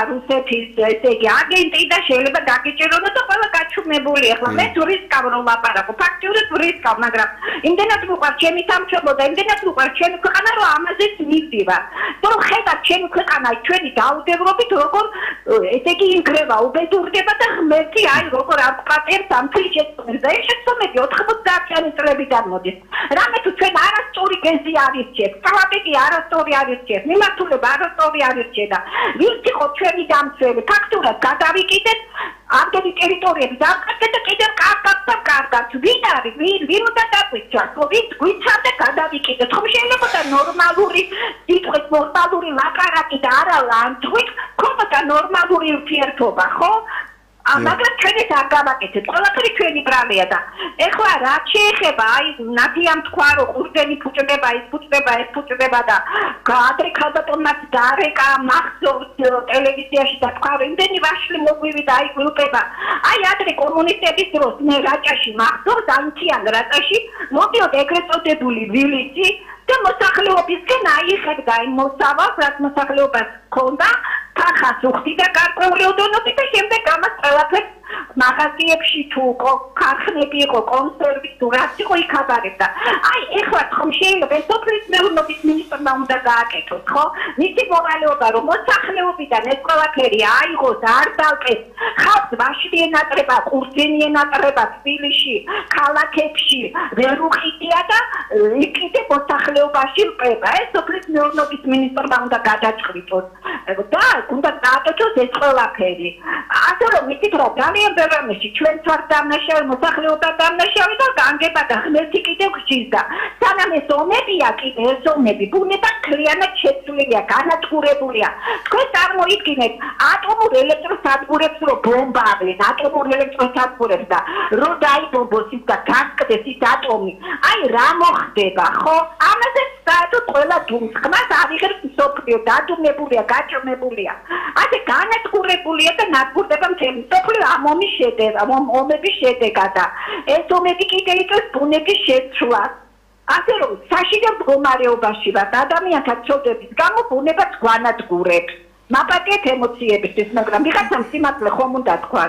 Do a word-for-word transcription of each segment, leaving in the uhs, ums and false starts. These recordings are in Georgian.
რუსეთის ესე იგი აგენტი და შეიძლება დაგიჭიროთ და ყველა გაჩუმებული ახლა მე ტურისტკავ რომ ლაპარაკო ფაქტიურად ტურისტკავ მაგრამ იმდენად მიყვარს ჩემი სამშობლო და იმდენად მიყვარს ჩემი ქვეყანა რომ ამაზეც მივდივარ რომ ხედავ ჩემი ქვეყანა ჩვენი დაუდევრობით როგორ ესე იგი ინგრევა უბედურდება და ღმერთი აი როგორ აპყრატებს ამ თვითშეწონებს და ეს შეცდომები ოთხმოცდაათიანი წლებიდან მოდის რამე თუ ჩვენ არასწორი გეზი არირჩიეთ სტრატეგი არასწორი არირჩიეთ მიმართულება არასწორი არირჩიეთ ვინც იყო ჩვენი დამცველი ფაქტურად გადავიკიდეთ ამდენი ტერიტორიები დავკარგეთ და კიდევ კარგად და კარგად ვინ არის ვინ ვინ უნდა დაგვიჩვენოს ვინ გვიცავდა გადავიკიდეთ ხომ შეიძლება და ნორმალური სიტყვით ნორმალური ლაპარაკი და არა ლანძღვით ხომ ნორმალური ურთიერთობა ხო მაგრამ ჩვენ ეს არ გავაკეთეთ ყველაფერი ჩვენი ბრალია და ეხლა რა შეეხება აი ნადიამ თქვა რომ ყურძენი ფუჭდება ის ფუჭდება ეს ფუჭდება და ადრე ქალბატონმაც დარეკა მახსოვს ტელევიზიაში და თქვა რომ იმდენი ვაშლი მოგვივიდა აი გლუპება აი ადრე კომუნისტების დროს მე რაჭაში მახსოვს ანთიან რაჭაში მოდიოდ ეგრეთ წოდებული ვილიცი და მოსახლეობისგან აიხებდა იმ მოსავალს რაც მოსახლეობას ჰქონდა თანხას უხდიდა გარკვეული ოდენობით და შემდეგ ამას ყველაფერს მაღაზიებში თუ ქარხნები იყო კონსერვი თუ რაც იყო იქ აბარებდა აი ეხლა ხომ შეიძლება სოფლის მეურნეობის მინისტრმა უნდა გააკეთოს ხო მისი მოვალეობა რომ მოსახლეობიდან ეს ყველაფერი აიღოს არ დავკეს ხალხს ვაშლი ენატრება ყურძენი ენატრება თბილისში ქალაქებში ვერ უყიდია და იქიდე მოსახლეობაში რყება ეს სოფლის მეურნეობის მინისტრმა უნდა გადაჭრიტოს და უნდა გააკეთოს ეს ყველაფერი ასე რომ იცით რა ძალიან ბევრში ჩვენ ვართ დამნაშავე მოსახლეობა დამნაშავე და განგება და ღმერთი კიდევ გჭირდა სანამ ეს ომებია კიდე ეს ომები ბუნება ქლიანად შეცვლილია განადგურებულია თქვენ წარმოიდგინეთ ატომურ ელექტროსადგურებს რომ ბომბავენ ატომურ ელექტროსადგურებს და რომ დაიბომბოს ის და გასკდეს ის ატომი აი რა მოხდება ხო ამაზე საერთოდ ყველა დუმს ხმას აღიღებს მსოფლიო დადუმებულია გაჭრმებულია ასე განადგურებულია და ნადგურდება მთელი მსოფლიო ამ ომის შედეგად ამ ომების შედეგად ეს ომები კიდე იწვევს ბუნების შეცვლას ასე რომ საშინელ მდგომარეობაში ვართ ადამიანთა ცოდების გამო ბუნებაც გვანადგურებს მაპატიეთ ემოციებისთვის მაგრამ ვიღაცამ სიმართლე ხომ უნდა თქვას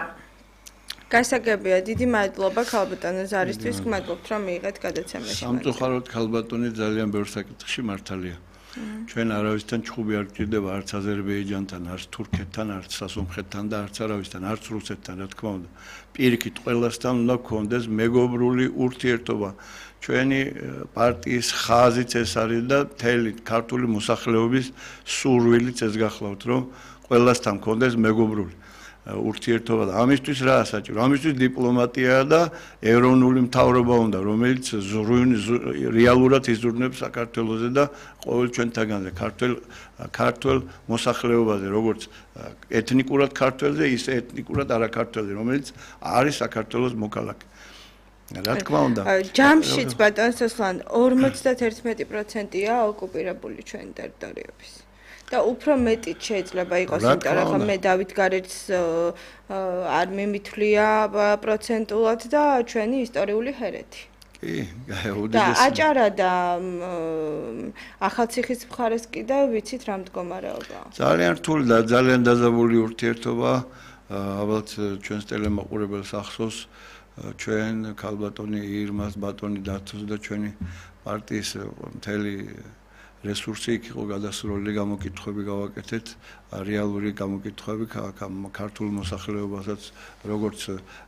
გასაგებია დიდი მადლობა ქალბატონო ზარისთვის გმადლობთ რომ მიიღეთ გადაცემაში სამწუხაროდ ქალბატონი ძალიან ბევრ საკითხში მართალია ჩვენ არავისთან ჩხუბი არ გვჭირდება არც აზერბაიჯანთან არც თურქეთთან არც სასომხეთთან და არც არავისთან არც რუსეთთან რა თქმა უნდა პირიქით ყველასთან უნდა გქონდეს მეგობრული ურთიერთობა ჩვენი პარტიის ხაზიც ეს არის და მთელი ქართული მოსახლეობის სურვილიც ეს გახლავთ რომ ყველასთან გქონდეს მეგობრული ურთიერთობა და ამისთვის რა საჭირო ამისთვის დიპლომატია და ეროვნული მთავრობა უნდა რომელიც რეალურად იზრუნებს საქართველოზე და ყოველ ჩვენთაგანზე ქართულ ქართულ მოსახლეობაზე როგორც ეთნიკურად ქართველზე ისე ეთნიკურად არაქართველზე რომელიც არის საქართველოს მოქალაქე რა თქმა უნდა ჯამშიც ბატონ სოსლან ორმოცდაერთმეტი პროცენტია ოკუპირებული ჩვენი ტერიტორიების და უფრო მეტიც შეიძლება იყოს იმიტომ რომ მე დავით გარეჯს არ მიმითვლია პროცენტულად და ჩვენი ისტორიული ჰერეთი. კი, გაეუდიდეს. და აჭარა და ახალციხის მხარეს კიდევ ვიცით რა მდგომარეობაა. ძალიან რთული და ძალიან დაზავული ურთიერთობა, ალბათ ჩვენს ტელემაყურებელს ახსოვს ჩვენ ქალბატონი ირმას ბატონი დათოს და ჩვენი პარტიის მთელი რესურსი იქ იყო გადასროლილი გამოკითხვები გავაკეთეთ რეალური გამოკითხვები ქართულ მოსახლეობასაც როგორც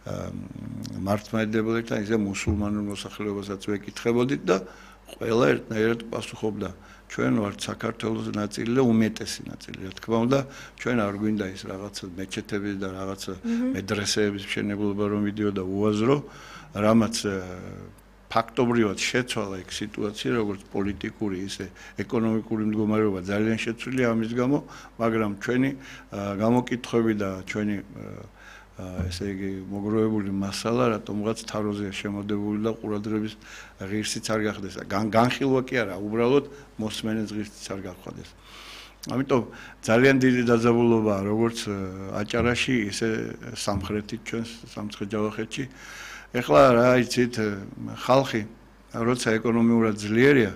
მართლმადიდებელთან ისე მუსულმანურ მოსახლეობასაც ვეკითხებოდით და ყველა ერთნაირად პასუხობდა ჩვენ ვართ საქართველოს ნაწილი და უმეტესი ნაწილი რა თქმა უნდა ჩვენ არ გვინდა ის რაღაცა მეჩეთების და რაღაცა მედრესეების მშენებლობა რომ მიდიოდა უაზრო რამაც ფაქტობრივად შეცვალა იქ სიტუაცია როგორც პოლიტიკური ისე ეკონომიკური მდგომარეობა ძალიან შეცვლილია ამის გამო მაგრამ ჩვენი გამოკითხვები და ჩვენი ესე იგი მოგროვებული მასალა რატომღაც თაროზეა შემოდებული და ყურადღების ღირსიც არ გახდეს განხილვა კი არა უბრალოდ მოსმენის ღირსიც არ გახდეს ამიტომ ძალიან დიდი დაძაბულობაა როგორც აჭარაში ისე სამხრეთით ჩვენს სამცხე-ჯავახეთში ეხლა რა იცით ხალხი როცა ეკონომიურად ძლიერია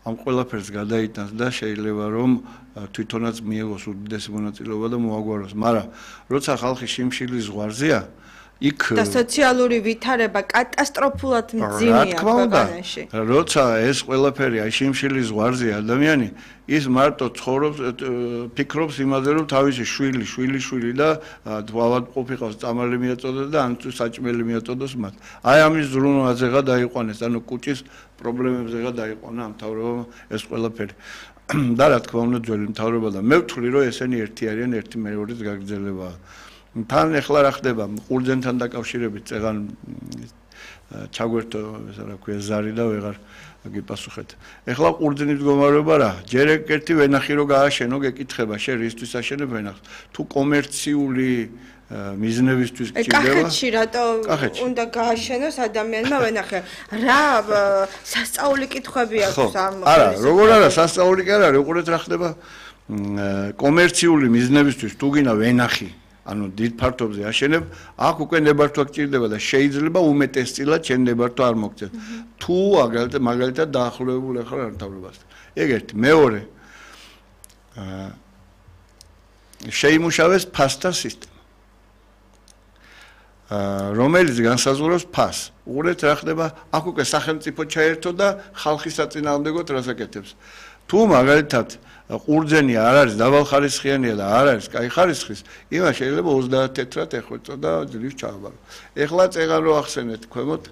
ამ ყველაფერს გადაიტანს და შეიძლება რომ თვითონაც მიიღოს უდიდესი მონაწილეობა და მოაგვაროს, მაგრამ როცა ხალხი შიმშილის ზღვარზეა, იქ და სოციალური ვითარება კატასტროფულად მძიმეა ქვეყანაში. როცა ეს ყველაფერი აი შიმშილის ზღვარზეა ადამიანი, ის მარტო ცხოვრობს, ფიქრობს იმაზე, რომ თავისი შვილი, შვილი, შვილი და ავადმყოფი ყავს, წამალი მიაწოდოს და ან თუ საჭმელი მიაწოდოს მათ. აი ამის ზრუნვაზეღა დაიყვანეს, ანუ კუჭის პრობლემებზეღა დაიყვანა ამ მთავრობამ ეს ყველაფერი. და რა თქმა უნდა ძველი მთავრობა და მე ვთვლი, რომ ესენი ერთი არიან, ერთი მეორეს გაგრძელებაა. თან ეხლა რა ხდება ყურძენთან დაკავშირებით წეგან ჩაგვერთო ეს რა ქვია ზარი და ვეღარ გიპასუხეთ. ეხლა ყურძენის მდგომარეობა რა? ჯერ ერთი ვენახი რო გააშენო, გეკითხება, შენ რისთვის აშენებ ვენახს? თუ კომერციული მიზნებისთვის გჭირდება? კახეთში რატო უნდა გააშენოს ადამიანმა ვენახე? რა სასწაული კითხვები აქვს ამ არა, როგორ არა, სასწაული კი არა, უყურეთ რა ხდება კომერციული მიზნებისთვის თუ გინდა ვენახი ანუ დიდ ფართობზე აშენებ, აქ უკვე ნებართვა გჭირდება და შეიძლება უმეტესწილად შენ ნებართვა არ მოგწევ. თუ აგალითად მაგალითად დაახლოებული ახლა არ მთავრობასთან. ეგ ერთი, მეორე აა შეიმუშავეს ფასთა სისტემა. აა რომელიც განსაზღვრავს ფასს. უყურეთ რა ხდება, აქ უკვე სახელმწიფო ჩაერთო და ხალხის საწინააღმდეგოდ რას აკეთებს. თუ მაგალითად ყურძენი არ არის დაბალხარისხიანია და არ არის კაი ხარისხის, იმას შეიძლება ოცდაათ თეთრად ეხვეწო და ძლივს ჩააბარო. ეხლა წეგან რო ახსენეთ ქვემოთ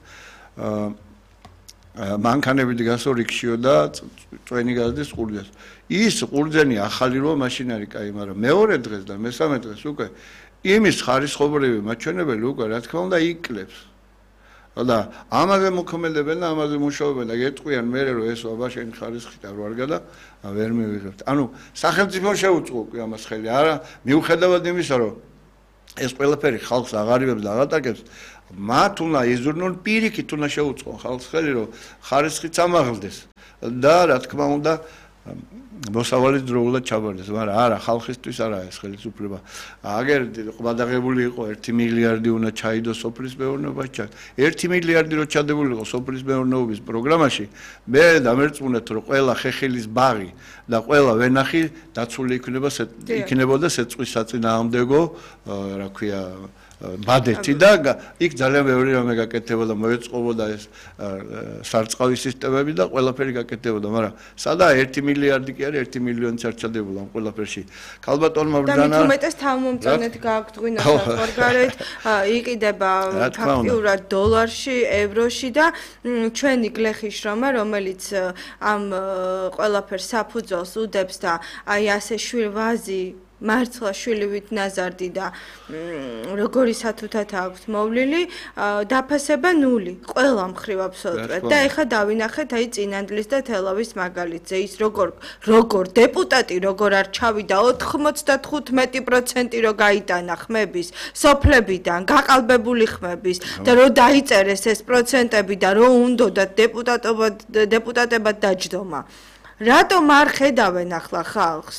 მანქანები დგასო რიქშიო და წვენი გაზდის ყურძენს. ის ყურძენი ახალი როა მაშინ არის კაი, მაგრამ მეორე დღეს და მესამე დღეს უკვე იმის ხარისხობრივი მაჩვენებელი უკვე რა თქმა უნდა იკლებს. და ამაზე მოქმედებენ და ამაზე მუშაობენ და გეტყვიან მე რომ ეს აბა შენი ხარისხით არ ვარ გადა ვერ მივიღებთ. ანუ სახელმწიფო შეუწყო უკვე ამას ხელი. არა, მიუხედავად იმისა რომ ეს ყველაფერი ხალხს აღარიბებს და აღატაკებს, მათ უნდა იზრუნონ პირიქით უნდა შეუწყონ ხალხს ხელი რომ ხარისხიც ამაღლდეს და რა თქმა უნდა მოსავალის დროულად ჩაბარდეს, მაგრამ არა ხალხისთვის არა ეს ხელისუფლება. აგერ ყბადაღებული იყო ერთი მილიარდი უნდა ჩაიდოს სოფლის მეურნეობაში. ერთი მილიარდი რო ჩადებული იყო სოფლის მეურნეობის პროგრამაში, მე დამერწმუნეთ რომ ყველა ხეხილის ბაღი და ყველა ვენახი დაცული იქნება იქნებოდა სეწყვის საწინააღმდეგო, რა ქვია ბადეთი და იქ ძალიან ბევრი რამე გაკეთებოდა, მოეწყობოდა ეს სარწყავი სისტემები და ყველაფერი გაკეთებოდა, მაგრამ სადაა ერთი მილიარდი კი არის, ერთი მილიონიც არ ჩადებულა ამ ყველაფერში. ქალბატონმა ბრძანა და მით უმეტეს თავმომწონეთ გააგდღვინოს საზღვარგარეთ, იყიდება ფაქტიურად დოლარში, ევროში და ჩვენი გლეხის შრომა, რომელიც ამ ყველაფერს საფუძველს უდებს და აი ასე შვილვაზი მართლა შვილივით ნაზარდი და როგორი სათუთად აქვს მოვლილი, დაფასება ნული, ყველა მხრივ აბსოლუტურად. და ეხლა დავინახეთ აი წინანდლის და თელავის მაგალითზე, ის როგორ როგორ დეპუტატი როგორ არ ჩავიდა ოთხმოცდათხუთმეტი პროცენტი რო გაიტანა ხმების, სოფლებიდან, გაყალბებული ხმების და რო დაიწერეს ეს პროცენტები და რო უნდოდა დეპუტატობად დეპუტატებად დაჯდომა. რატომ არ ხედავენ ახლა ხალხს?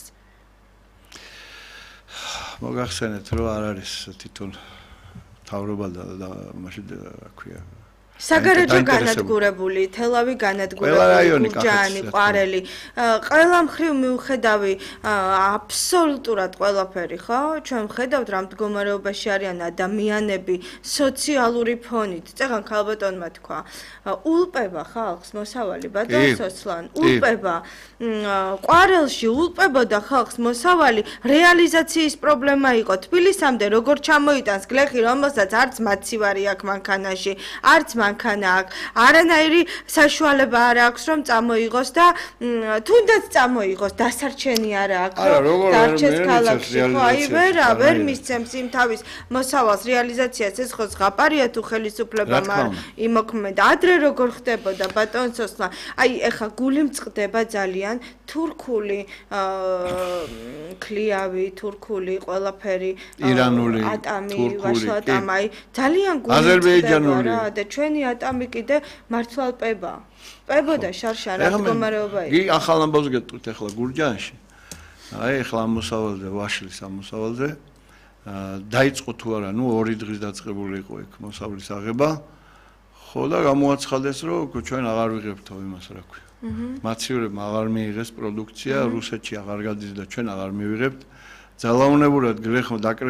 მოგახსენეთ რომ არ არის თვითონ თავრობა და მაშინ რა ქვია საგარეჯო განადგურებული, თელავი განადგურებული, გურჯაანი, ყვარელი, ყველა მხრივ მიუხედავი აბსოლუტურად ყველაფერი, ხო? ჩვენ ვხედავთ რა მდგომარეობაში არიან ადამიანები სოციალური ფონით. წეგან ქალბატონმა თქვა, ულპება ხალხს მოსავალი ბატონ სოცლან, ულპება ყვარელში ულპებოდა ხალხს მოსავალი რეალიზაციის პრობლემა იყო. თბილისამდე როგორ ჩამოიტანს გლეხი, რომელსაც არც მაცივარი აქვს მანქანაში, არც მანქანა აქვს, არანაირი საშუალება არ აქვს რომ წამოიღოს და თუნდაც წამოიღოს, დასარჩენი არ აქვს, რომ დარჩეს ქალაქში. ხო, აი ვერა, ვერ მისცემს იმ თავის მოსავალს რეალიზაციას, ეს ხო ზღაპარია თუ ხელისუფლებამ არ იმოქმედა. ადრე როგორ ხდებოდა ბატონ სოსლა? აი ეხა გული მწყდება ძალიან თურქული ქლიავი, თურქული ყველაფერი, ირანული, ატამი, ვაშლატამი, ძალიან გული მწყდება რა და ჩვენი ატამი კიდე მართლალ პება. პებოდა შარშან რა მდგომარეობა იყო. კი, ახალ ამბავს გეტყვით ახლა გურჯაანში. აი ახლა ამოსავალზე, ვაშლის ამოსავალზე დაიწყო თუ არა, ნუ ორი დღის დაწყებული იყო იქ მოსავლის აღება. ხო და გამოაცხადეს რომ ჩვენ აღარ ვიღებთო იმას რა ქვია. მაცხოვრებმა აღარ მიიღეს პროდუქცია, რუსეთში აღარ გადის და ჩვენ აღარ მივიღებთ. ძალაუნებურად გლეხო